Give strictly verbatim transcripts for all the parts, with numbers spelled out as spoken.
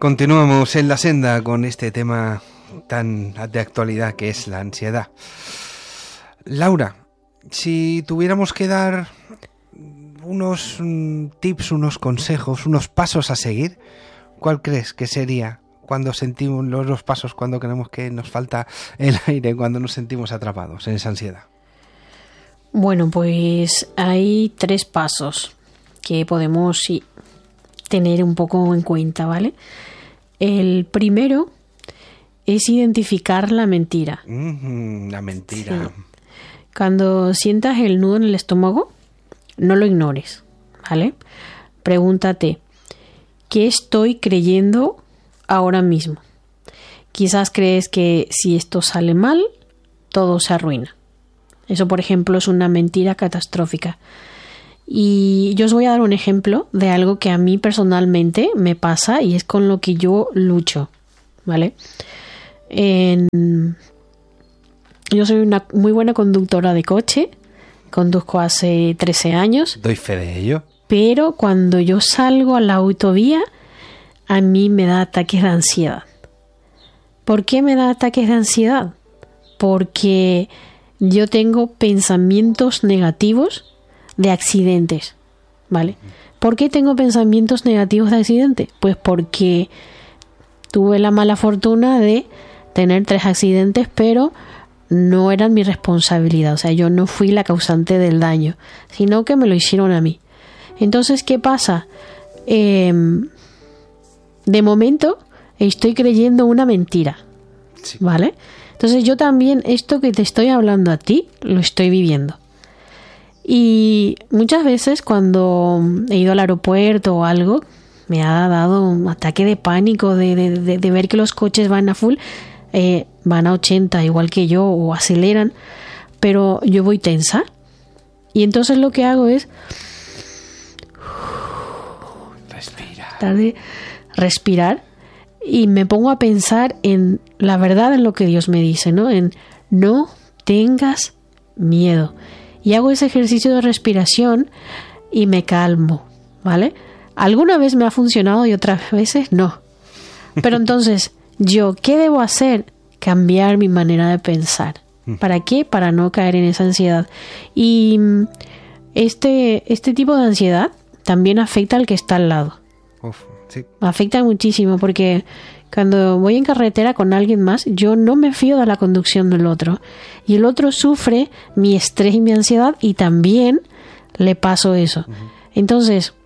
Continuamos en la senda con este tema tan de actualidad que es la ansiedad. Laura, si tuviéramos que dar unos mm, tips, unos consejos, unos pasos a seguir, ¿cuál crees que sería cuando sentimos los, los pasos, cuando creemos que nos falta el aire, cuando nos sentimos atrapados en esa ansiedad? Bueno, pues hay tres pasos que podemos sí, tener un poco en cuenta, ¿vale? El primero es identificar la mentira. Mm, la mentira. Sí. Cuando sientas el nudo en el estómago, no lo ignores, ¿vale? Pregúntate, ¿qué estoy creyendo ahora mismo? Quizás crees que si esto sale mal, todo se arruina. Eso, por ejemplo, es una mentira catastrófica. Y yo os voy a dar un ejemplo de algo que a mí personalmente me pasa y es con lo que yo lucho, ¿vale? En... Yo soy una muy buena conductora de coche, conduzco hace trece años. Doy fe de ello. Pero cuando yo salgo a la autovía, a mí me da ataques de ansiedad. ¿Por qué me da ataques de ansiedad? Porque yo tengo pensamientos negativos de accidentes, ¿vale? ¿Por qué tengo pensamientos negativos de accidente? Pues porque tuve la mala fortuna de tener tres accidentes, pero no eran mi responsabilidad. O sea, yo no fui la causante del daño, sino que me lo hicieron a mí. Entonces, ¿qué pasa? Eh, de momento estoy creyendo una mentira, sí. ¿Vale? Entonces yo también esto que te estoy hablando a ti, lo estoy viviendo. Y muchas veces cuando he ido al aeropuerto o algo, me ha dado un ataque de pánico de, de, de, de ver que los coches van a full, eh, van a ochenta igual que yo o aceleran, pero yo voy tensa. Y entonces lo que hago es respirar. Tarde, respirar y me pongo a pensar en la verdad, en lo que Dios me dice, ¿no? En no tengas miedo. Y hago ese ejercicio de respiración y me calmo, ¿vale? Alguna vez me ha funcionado y otras veces no. Pero entonces, ¿yo qué debo hacer? Cambiar mi manera de pensar. ¿Para qué? Para no caer en esa ansiedad. Y este, este tipo de ansiedad también afecta al que está al lado. Uf, sí. Afecta muchísimo porque cuando voy en carretera con alguien más, yo no me fío de la conducción del otro. Y el otro sufre mi estrés y mi ansiedad y también le paso eso. Uh-huh. Entonces,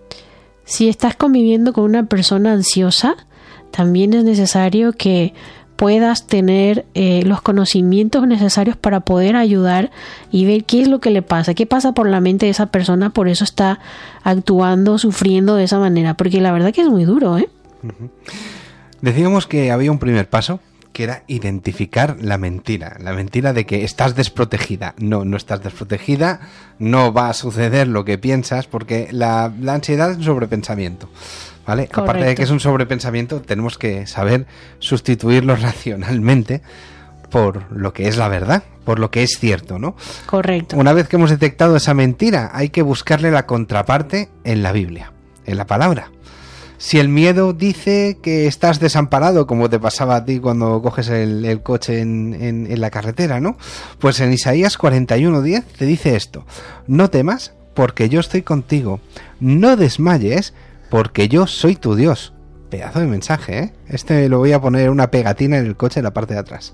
si estás conviviendo con una persona ansiosa, también es necesario que puedas tener eh, los conocimientos necesarios para poder ayudar y ver qué es lo que le pasa, qué pasa por la mente de esa persona, por eso está actuando, sufriendo de esa manera, porque la verdad que es muy duro, ¿eh? Uh-huh. Decíamos que había un primer paso, que era identificar la mentira, la mentira de que estás desprotegida. No, no estás desprotegida, no va a suceder lo que piensas, porque la, la ansiedad es un sobrepensamiento, ¿vale? Correcto. Aparte de que es un sobrepensamiento, tenemos que saber sustituirlo racionalmente por lo que es la verdad, por lo que es cierto, ¿no? Correcto. Una vez que hemos detectado esa mentira, hay que buscarle la contraparte en la Biblia, en la palabra. Si el miedo dice que estás desamparado, como te pasaba a ti cuando coges el, el coche en, en, en la carretera, ¿no? Pues en Isaías cuarenta y uno diez te dice esto: no temas, porque yo estoy contigo. No desmayes, porque yo soy tu Dios. Pedazo de mensaje, ¿eh? Este lo voy a poner una pegatina en el coche en la parte de atrás.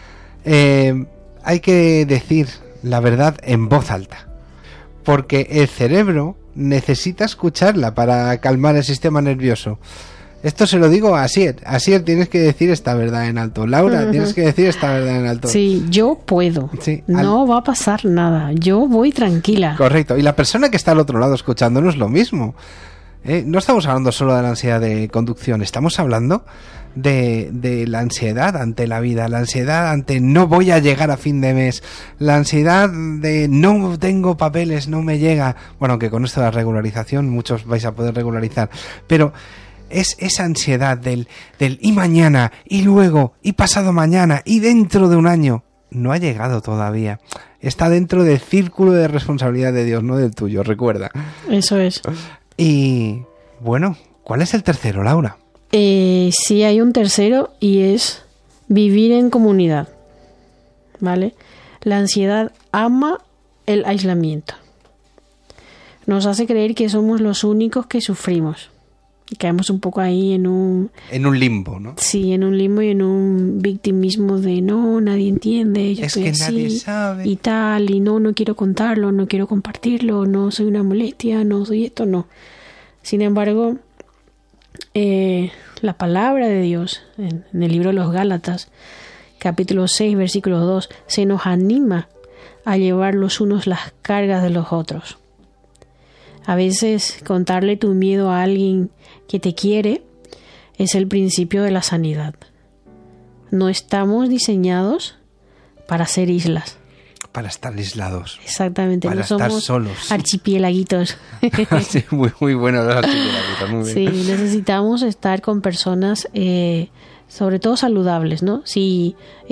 Eh, hay que decir la verdad en voz alta, porque el cerebro necesita escucharla para calmar el sistema nervioso. Esto se lo digo a Asier. Asier, tienes que decir esta verdad en alto. Laura, uh-huh. tienes que decir esta verdad en alto. Sí, yo puedo. Sí, no al... va a pasar nada. Yo voy tranquila. Correcto. Y la persona que está al otro lado escuchándonos lo mismo. ¿Eh? No estamos hablando solo de la ansiedad de conducción. Estamos hablando de, de la ansiedad ante la vida, la ansiedad ante no voy a llegar a fin de mes, la ansiedad de no tengo papeles, no me llega. Bueno, que con esto de la regularización muchos vais a poder regularizar, pero es esa ansiedad del, del y mañana, y luego, y pasado mañana, y dentro de un año. No ha llegado todavía. Está dentro del círculo de responsabilidad de Dios, no del tuyo, recuerda. Eso es. Y bueno, ¿cuál es el tercero, Laura? eh, sí hay un tercero y es vivir en comunidad, ¿vale? La ansiedad ama el aislamiento. Nos hace creer que somos los únicos que sufrimos. Y caemos un poco ahí en un... En un limbo, ¿no? Sí, en un limbo y en un victimismo de no, nadie entiende, yo es estoy que así, nadie sabe. Y tal, y no, no quiero contarlo, no quiero compartirlo, no soy una molestia, no soy esto, no. Sin embargo, eh, la palabra de Dios en, en el libro de los Gálatas, capítulo seis, versículo dos, se nos anima a llevar los unos las cargas de los otros. A veces contarle tu miedo a alguien que te quiere es el principio de la sanidad. No estamos diseñados para ser islas. Para estar aislados. Exactamente, para no somos estar solos. archipiélaguitos. Sí, muy, muy bueno los archipiélaguitos, muy bien. Sí, necesitamos estar con personas, eh, sobre todo saludables, ¿no? Si